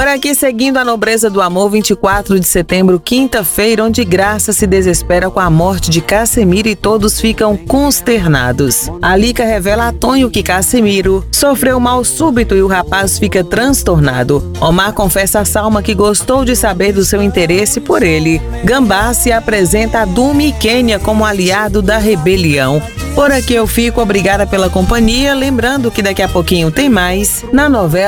Por aqui, seguindo a nobreza do amor, 24 de setembro, quinta-feira, onde Graça se desespera com a morte de Cassimiro e todos ficam consternados. A Lica revela a Tonho que Cassimiro sofreu mal súbito e o rapaz fica transtornado. Omar confessa a Salma que gostou de saber do seu interesse por ele. Gambá se apresenta a Dumi e Kênia como aliado da rebelião. Por aqui eu fico, obrigada pela companhia, lembrando que daqui a pouquinho tem mais na novela